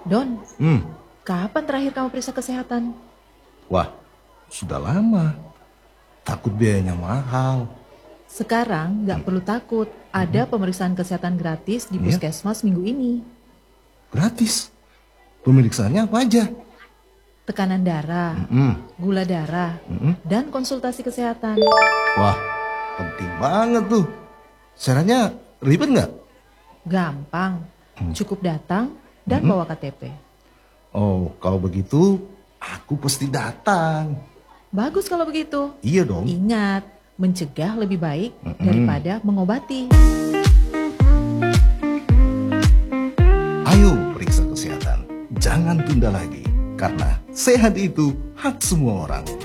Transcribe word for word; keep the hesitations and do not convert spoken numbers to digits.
Don, Hmm, kapan terakhir kamu periksa kesehatan? wah, sudah lama. Takut biayanya mahal. Sekarang nggak perlu takut, ada pemeriksaan kesehatan gratis di Iya? puskesmas minggu ini. Gratis. Pemeriksaannya apa aja? Tekanan darah, Hmm, gula darah, dan konsultasi kesehatan. wah, penting banget tuh. Syaratnya ribet nggak? Gampang, cukup datang dan bawa K T P. Oh, kalau begitu aku pasti datang. Bagus kalau begitu. Iya dong. Ingat, mencegah lebih baik daripada mengobati. Ayo periksa kesehatan. Jangan tunda lagi. Karena sehat itu hak semua orang.